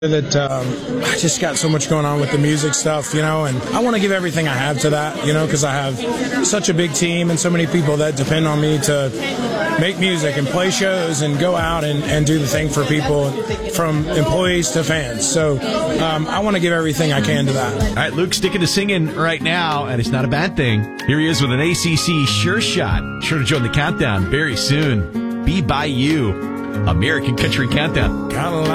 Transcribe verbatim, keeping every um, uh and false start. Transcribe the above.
that um, I just got so much going on with the music stuff, you know, and I want to give everything I have to that, you know, because I have such a big team and so many people that depend on me to make music and play shows and go out and, and do the thing for people, from employees to fans. So um, I want to give everything I can to that. All right, Luke's sticking to singing right now, and it's not a bad thing. Here he is with an A C C Sure Shot. Sure to join the countdown very soon. Be By You, American Country Countdown. Gotta